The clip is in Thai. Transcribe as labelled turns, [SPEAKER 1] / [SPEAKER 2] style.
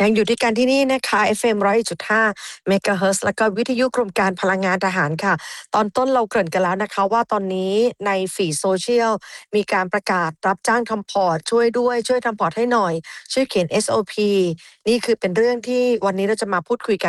[SPEAKER 1] ยังอยู่ด้วยกันที่นี่นะคะ FM 101.5เมกะเฮิรตซ์แล้วก็วิทยุกรมการพลังงานทหารค่ะ ตอนต้นเราเกริ่นกันแล้วนะคะว่าตอนนี้ในฟีดโซเชียลมีการประกาศรับจ้างทำพอร์ตช่วยด้วยช่วยทำพอร์ตให้หน่อยช่วยเขียน SOP นี่คือเป็นเรื่องที่วันนี้เราจะมาพูดคุยกัน